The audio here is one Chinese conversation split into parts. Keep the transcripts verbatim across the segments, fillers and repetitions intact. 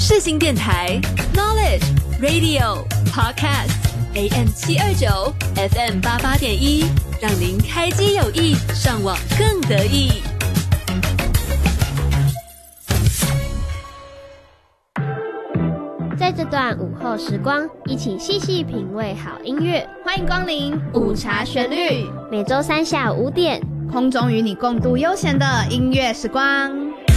世新电台 Knowledge Radio Podcast A M 七二九 F M 八八点一，让您开机有益，上网更得意。 在这段午后时光，一起细细品味好音乐。 欢迎光临午茶旋律， 每周三下午五点， 空中与你共度悠闲的音乐时光。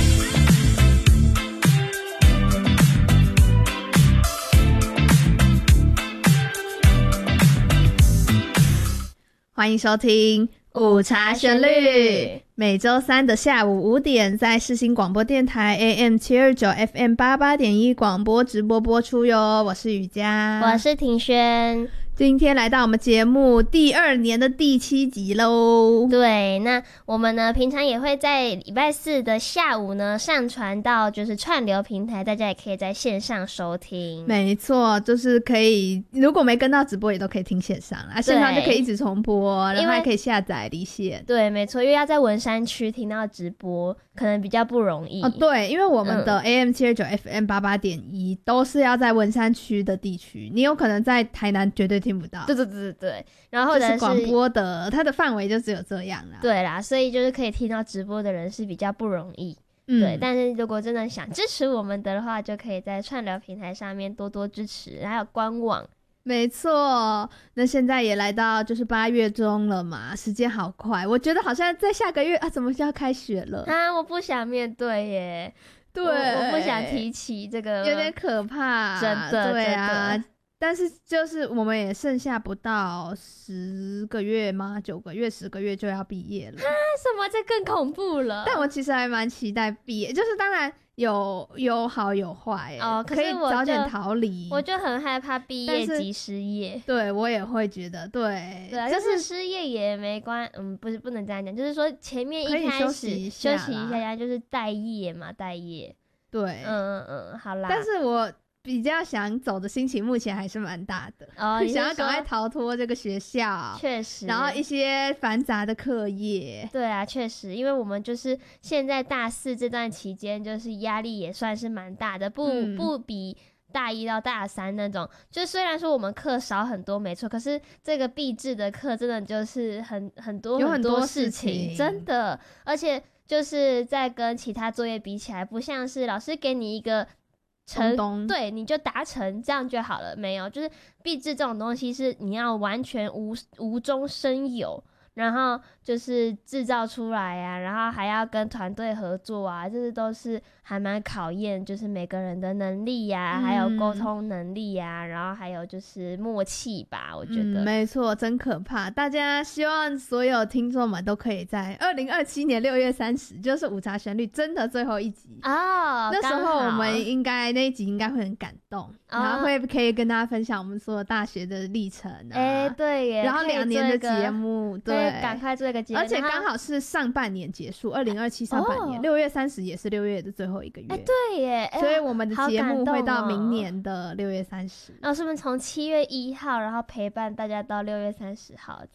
欢迎收听午茶旋律，每周三的下午五点，在世新广播电台 A M 七二九 F M 八八点一广播直播播出哟。我是雨佳， 我是庭轩。 今天来到我们节目第二年的第七集喽。 对，那我们呢平常也会在礼拜四的下午呢上传到就是串流平台，大家也可以在线上收听。 没错，就是可以，如果没跟到直播也都可以听线上啊，线上就可以一直重播，然后还可以下载离线。 对，没错，因为要在文山区听到直播可能比较不容易。 哦，对，因为我们的 A M 七二九 F M 八八点一都是要在文山区的地区，你有可能在台南绝对听不到。 对对对对，然后或者是就是广播的，它的范围就只有这样啦。 对啦，所以就是可以听到直播的人是比较不容易。 嗯， 对，但是如果真的想支持我们的话，就可以在串流平台上面多多支持，还有官网。 没错，那现在也来到就是八月中了嘛，时间好快，我觉得好像在下个月啊，怎么就要开学了啊？我不想面对耶， 对， 我, 我不想提起这个， 有点可怕， 真的， 对啊。 真的， 但是就是我们也剩下不到十个月吗？九个月、十个月就要毕业了。啊， 什么？这更恐怖了。 但我其实还蛮期待毕业，就是当然有有好有坏， 哦，可是我可以早点逃离。 我就很害怕毕业即失业。 对，我也会觉得，对， 对啊，就是失业也没关，嗯，不是不能这样讲，就是说前面一开始休息一下， 休息一下呀，就是待业嘛，待业。 对， 嗯嗯嗯，好啦。 但是我比较想走的心情目前还是蛮大的， 哦， 想要赶快逃脱这个学校， 确实， 然后一些繁杂的课业。 对啊，确实，因为我们就是现在大四这段期间，就是压力也算是蛮大的，不、嗯、不比大一到大三那种。就虽然说我们课少很多，没错，可是这个毕制的课真的就是很很多有很多事情，真的，而且就是在跟其他作业比起来，不像是老师给你一个。成对，你就达成这样就好了。没有，就是毕制这种东西是你要完全无无中生有，然后就是制造出来啊，然后还要跟团队合作啊，这些都是还蛮考验就是每个人的能力呀、啊嗯，还有沟通能力呀、啊，然后还有就是默契吧，我觉得、 嗯、没错，真可怕。大家希望所有听众们都可以在二零二七年六月三十，就是午茶旋律真的最后一集哦， 那时候我们应该那一集应该会很感动、哦、然后会可以跟大家分享我们所有大学的历程啊， 哎、欸，对耶， 然后两年的节目，对， 赶快做一个节目， 而且刚好是上半年结束，二零二七上半年，六、哦、月三十也是六月的最后一个月， 哎、欸，对耶，欸、 所以我们的节目会到明年的六月三十， 然后是不是从七月一号，然后陪伴大家到六月三十号